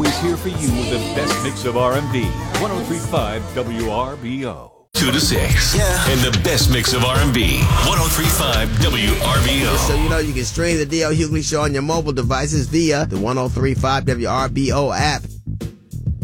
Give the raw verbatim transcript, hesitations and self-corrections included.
Always here for you with the best mix of R and B. one oh three point five W R B O. two to six. Yeah. And the best mix of R and B. one oh three point five W R B O. So you know you can stream the D L Hughley Show on your mobile devices via the one oh three point five W R B O app.